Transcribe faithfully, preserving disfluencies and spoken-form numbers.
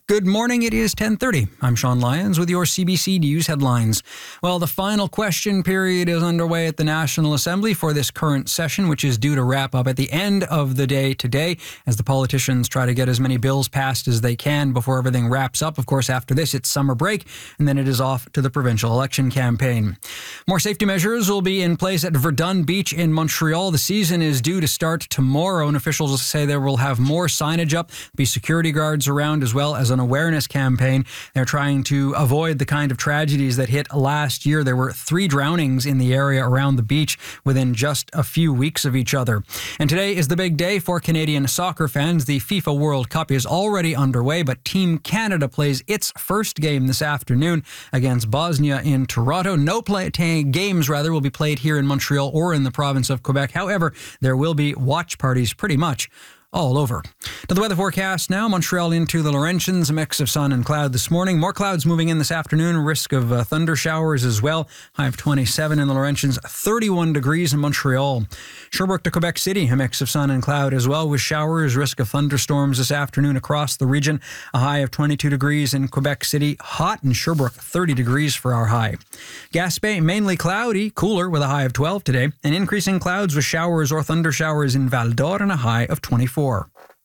Good morning, it is ten thirty. I'm Sean Lyons with your C B C News headlines. Well, the final question period is underway at the National Assembly for this current session, which is due to wrap up at the end of the day today as the politicians try to get as many bills passed as they can before everything wraps up. Of course, after this, it's summer break, and then it is off to the provincial election campaign. More safety measures will be in place at Verdun Beach in Montreal. The season is due to start tomorrow, and officials say there will have more signage up, be security guards around, as well as an awareness campaign. They're trying to avoid the kind of tragedies that hit last year. There were three drownings in the area around the beach within just a few weeks of each other. And today is the big day for Canadian soccer fans. The FIFA World Cup is already underway, but Team Canada plays its first game this afternoon against Bosnia in Toronto. No play, t- games rather will be played here in Montreal or in the province of Quebec. However, there will be watch parties pretty much all over. To the weather forecast now. Montreal into the Laurentians, a mix of sun and cloud this morning. More clouds moving in this afternoon. Risk of uh, thunder showers as well. High of twenty-seven in the Laurentians, thirty-one degrees in Montreal. Sherbrooke to Quebec City, a mix of sun and cloud as well with showers. Risk of thunderstorms this afternoon across the region. A high of twenty-two degrees in Quebec City. Hot in Sherbrooke, thirty degrees for our high. Gaspé, mainly cloudy, cooler with a high of twelve today. And increasing clouds with showers or thunder showers in Val d'Or and a high of twenty-four.